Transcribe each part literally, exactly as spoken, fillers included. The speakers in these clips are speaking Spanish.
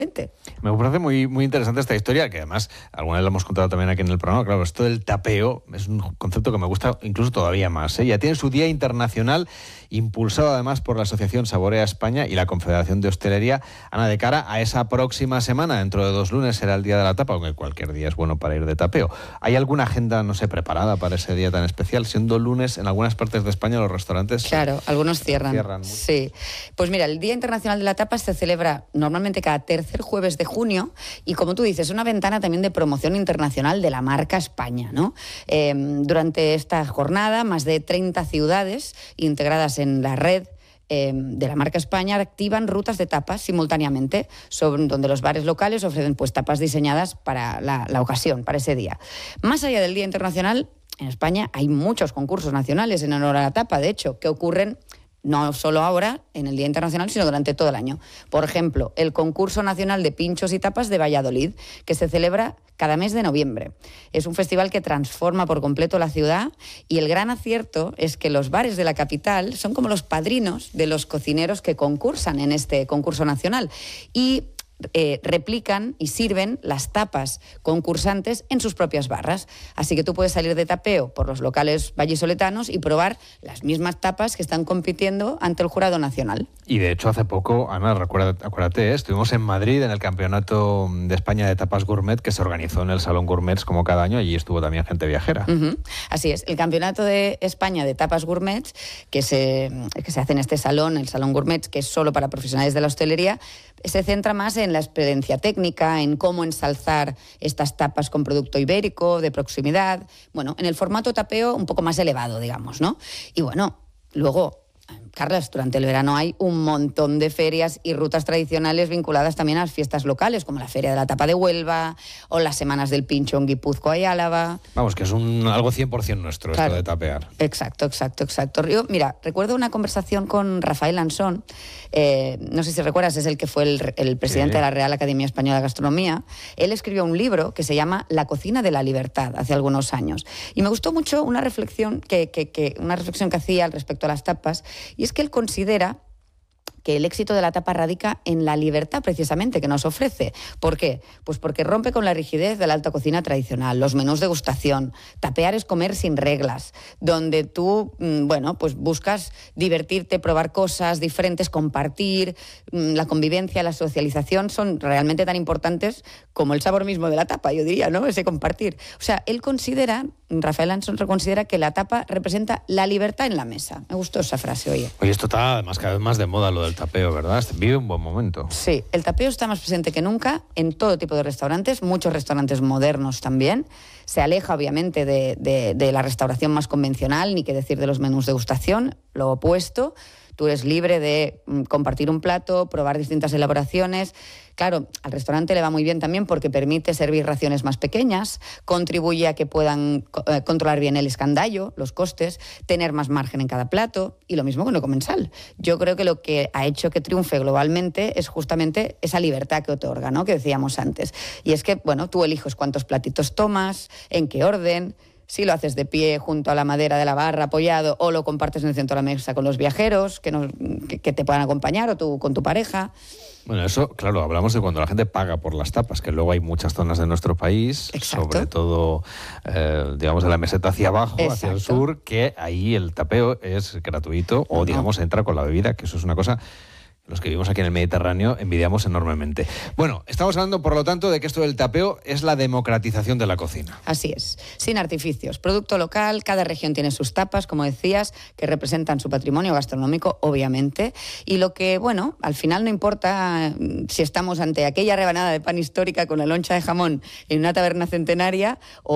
Vente. Me parece muy, muy interesante esta historia, que además alguna vez la hemos contado también aquí en el programa. Claro, esto del tapeo es un concepto que me gusta incluso todavía más, ¿eh? Ya tiene su Día Internacional, impulsado además por la Asociación Saborea España y la Confederación de Hostelería. Ana, de cara a esa próxima semana, dentro de dos lunes será el Día de la Tapa, aunque cualquier día es bueno para ir de tapeo. ¿Hay alguna agenda, no sé, preparada para ese día tan especial? Siendo lunes, en algunas partes de España los restaurantes... Claro, algunos cierran. cierran sí. Pues mira, el Día Internacional de la Tapa se celebra normalmente cada tercer jueves de junio y, como tú dices, es una ventana también de promoción internacional de la marca España, ¿no? Eh, durante esta jornada, más de treinta ciudades integradas en la red eh, de la marca España activan rutas de tapas simultáneamente, sobre, donde los bares locales ofrecen pues tapas diseñadas para la, la ocasión, para ese día. Más allá del Día Internacional, en España hay muchos concursos nacionales en honor a la tapa, de hecho, que ocurren no solo ahora, en el Día Internacional, sino durante todo el año. Por ejemplo, el Concurso Nacional de Pinchos y Tapas de Valladolid, que se celebra cada mes de noviembre. Es un festival que transforma por completo la ciudad y el gran acierto es que los bares de la capital son como los padrinos de los cocineros que concursan en este concurso nacional y Eh, replican y sirven las tapas concursantes en sus propias barras. Así que tú puedes salir de tapeo por los locales vallisoletanos y probar las mismas tapas que están compitiendo ante el jurado nacional. Y de hecho hace poco, Ana, recuérdate, acuérdate, ¿eh? estuvimos en Madrid en el Campeonato de España de Tapas Gourmet que se organizó en el Salón Gourmets como cada año, allí estuvo también gente viajera. Uh-huh. Así es, el Campeonato de España de Tapas Gourmets que se, que se hace en este salón, el Salón Gourmets, que es solo para profesionales de la hostelería, se centra más en la experiencia técnica, en cómo ensalzar estas tapas con producto ibérico, de proximidad, bueno, en el formato tapeo un poco más elevado, digamos, ¿no? Y bueno, luego, Carlas, durante el verano hay un montón de ferias y rutas tradicionales vinculadas también a las fiestas locales, como la Feria de la Tapa de Huelva o las Semanas del Pincho en Guipúzcoa y Álava. Vamos, que es un algo cien por ciento nuestro, claro, esto de tapear. Exacto, exacto, exacto. Yo, mira, recuerdo una conversación con Rafael Ansón, eh, no sé si recuerdas, es el que fue el, el presidente sí. de la Real Academia Española de Gastronomía. Él escribió un libro que se llama La cocina de la libertad, hace algunos años. Y me gustó mucho una reflexión que, que, que, una reflexión que hacía al respecto a las tapas, y es que él considera que el éxito de la tapa radica en la libertad precisamente que nos ofrece. ¿Por qué? Pues porque rompe con la rigidez de la alta cocina tradicional, los menús de degustación. Tapear es comer sin reglas, donde tú, bueno, pues buscas divertirte, probar cosas diferentes, compartir. La convivencia, la socialización son realmente tan importantes como el sabor mismo de la tapa, yo diría, ¿no? Ese compartir. O sea, él considera, Rafael Ansón considera que la tapa representa la libertad en la mesa. Me gustó esa frase, oye. Oye, esto está además cada vez más de moda, lo del tapeo, ¿verdad? Vive un buen momento. Sí, el tapeo está más presente que nunca en todo tipo de restaurantes, muchos restaurantes modernos también. Se aleja, obviamente, de, de, de la restauración más convencional, ni qué decir de los menús de degustación, lo opuesto. Tú eres libre de compartir un plato, probar distintas elaboraciones. Claro, al restaurante le va muy bien también porque permite servir raciones más pequeñas, contribuye a que puedan eh, controlar bien el escandallo, los costes, tener más margen en cada plato, y lo mismo con el comensal. Yo creo que lo que ha hecho que triunfe globalmente es justamente esa libertad que otorga, ¿no? Que decíamos antes. Y es que, bueno, tú eliges cuántos platitos tomas, en qué orden, si lo haces de pie junto a la madera de la barra apoyado o lo compartes en el centro de la mesa con los viajeros que, nos, que, que te puedan acompañar o tú con tu pareja. Bueno, eso, claro, hablamos de cuando la gente paga por las tapas, que luego hay muchas zonas de nuestro país, exacto, sobre todo, eh, digamos, de la meseta hacia abajo, exacto, hacia el sur, que ahí el tapeo es gratuito o, digamos, entra con la bebida, que eso es una cosa... Los que vivimos aquí en el Mediterráneo envidiamos enormemente. Bueno, estamos hablando, por lo tanto, de que esto del tapeo es la democratización de la cocina. Así es, sin artificios. Producto local, cada región tiene sus tapas, como decías, que representan su patrimonio gastronómico, obviamente. Y lo que, bueno, al final no importa si estamos ante aquella rebanada de pan histórica con la loncha de jamón en una taberna centenaria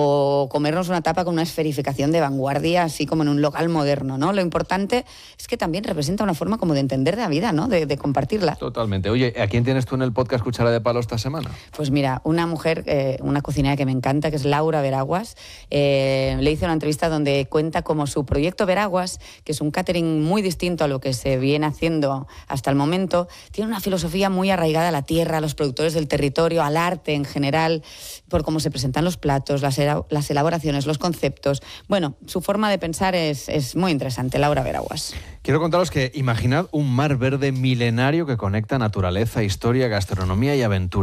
o comernos una tapa con una esferificación de vanguardia, así como en un local moderno, ¿no? Lo importante es que también representa una forma como de entender la vida, ¿no? De, de compartirla. Totalmente. Oye, ¿a quién tienes tú en el podcast Cuchara de Palo esta semana? Pues mira, una mujer, eh, una cocinera que me encanta, que es Laura Veraguas. Eh, le hice una entrevista donde cuenta cómo su proyecto Veraguas, que es un catering muy distinto a lo que se viene haciendo hasta el momento, tiene una filosofía muy arraigada a la tierra, a los productores del territorio, al arte en general, por cómo se presentan los platos, las, las elaboraciones, los conceptos. Bueno, su forma de pensar es, es muy interesante, Laura Veraguas. Quiero contaros que imaginad un mar verde milenario que conecta naturaleza, historia, gastronomía y aventura.